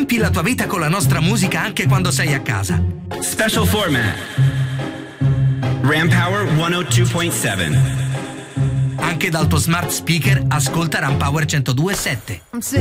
Riempi la tua vita con la nostra musica anche quando sei a casa. Special format. Rampower 102.7. Anche dal tuo smart speaker ascolta Rampower 102.7.